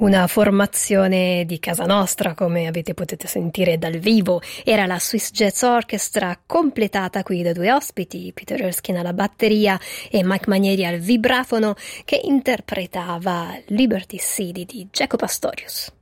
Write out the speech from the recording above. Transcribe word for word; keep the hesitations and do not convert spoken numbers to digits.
Una formazione di casa nostra, come avete potuto sentire dal vivo, era la Swiss Jazz Orchestra, completata qui da due ospiti, Peter Erskine alla batteria e Mike Magneri al vibrafono, che interpretava Liberty City di Jaco Pastorius.